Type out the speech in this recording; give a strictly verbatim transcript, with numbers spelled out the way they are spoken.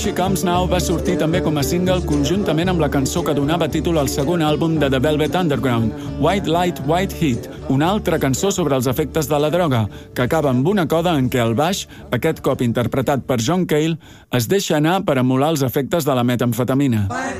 She Comes Now va sortir també com a single conjuntament amb la cançó que donava títol al segon àlbum de The Velvet Underground, White Light, White Heat, una altra cançó sobre els efectes de la droga, que acaba amb una coda en què el baix, aquest cop interpretat per John Cale, es deixa anar per emular els efectes de la metamfetamina.